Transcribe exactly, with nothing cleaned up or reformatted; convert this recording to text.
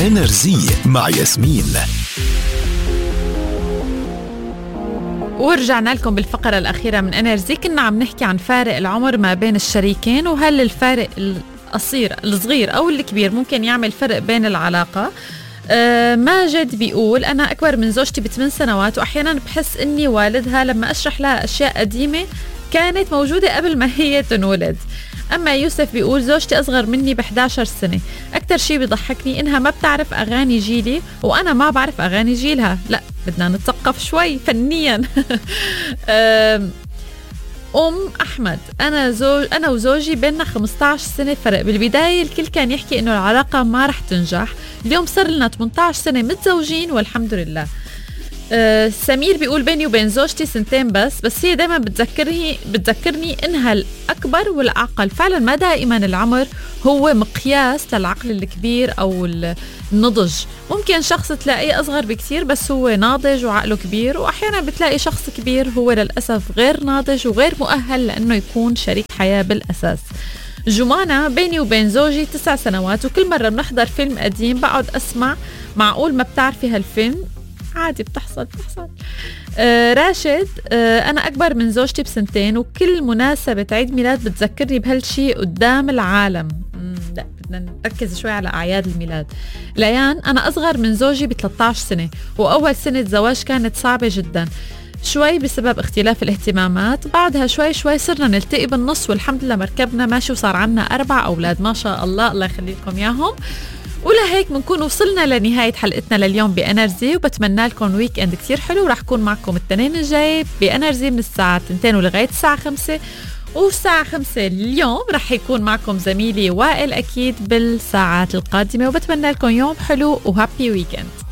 انرجي مع ياسمين. ورجعنا لكم بالفقرة الأخيرة من انرجي. كنا عم نحكي عن فارق العمر ما بين الشريكين، وهل الفارق القصير الصغير أو الكبير ممكن يعمل فرق بين العلاقة. آه ماجد بيقول أنا أكبر من زوجتي بثمان سنوات، وأحيانا بحس إني والدها لما أشرح لها أشياء قديمة كانت موجودة قبل ما هي تنولد. أما يوسف بيقول زوجتي أصغر مني بإحدى عشرة سنة، أكتر شيء بيضحكني إنها ما بتعرف أغاني جيلي وأنا ما بعرف أغاني جيلها. لا، بدنا نتثقف شوي فنيا. أم أحمد، أنا زوج أنا وزوجي بيننا خمسة عشر سنة فرق. بالبداية الكل كان يحكي إنه العلاقة ما رح تنجح، اليوم صار لنا ثمانية عشر سنة متزوجين والحمد لله. أه سمير بيقول بيني وبين زوجتي سنتين بس بس هي دائما بتذكرني بتذكرني إنها الأكبر والأعقل. فعلا ما دائما العمر هو مقياس للعقل الكبير أو النضج. ممكن شخص تلاقيه أصغر بكتير بس هو ناضج وعقله كبير، وأحيانا بتلاقي شخص كبير هو للأسف غير ناضج وغير مؤهل لأنه يكون شريك حياة بالأساس. جمانة، بيني وبين زوجي تسع سنوات، وكل مرة بنحضر فيلم قديم بقعد أسمع معقول ما بتعرفي هالفيلم؟ عادي، بتحصل بتحصل. آه راشد، آه أنا أكبر من زوجتي بسنتين، وكل مناسبة عيد ميلاد بتذكرني بهالشي قدام العالم. لا، بدنا نركز شوي على أعياد الميلاد. ليان، أنا أصغر من زوجي ب ثلاثة عشر سنة، وأول سنة زواج كانت صعبة جدا شوي بسبب اختلاف الاهتمامات. بعدها شوي شوي صرنا نلتقي بالنص، والحمد لله مركبنا ماشي وصار عنا أربع أولاد ما شاء الله، الله يخلي لكم ياهم. ولهيك بنكون وصلنا لنهاية حلقتنا لليوم بأنرجي، وبتمنى لكم ويك اند كتير حلو. ورح كون معكم التنين الجاي بأنرجي من الساعة اثنين ولغاية الساعة خمسة، والساعة خمسة اليوم رح يكون معكم زميلي وائل أكيد بالساعات القادمة. وبتمنى لكم يوم حلو وهابي ويكند.